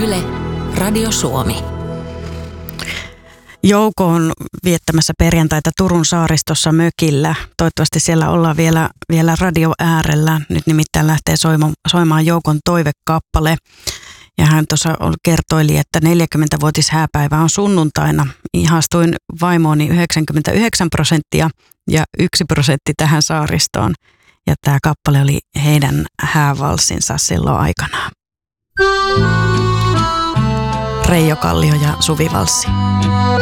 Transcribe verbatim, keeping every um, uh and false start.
Yle, Radio Suomi. Jouko on viettämässä perjantaita Turun saaristossa mökillä. Toivottavasti siellä ollaan vielä, vielä radio äärellä. Nyt nimittäin lähtee soima, soimaan Joukon toivekappale. Ja hän tuossa kertoili, että neljäkymmenvuotis hääpäivä on sunnuntaina. Ihastuin vaimooni yhdeksänkymmentäyhdeksän prosenttia ja yksi prosentti tähän saaristoon. Ja tämä kappale oli heidän häävalssinsa silloin aikanaan. Reijo Kallio ja Suvi Valssi.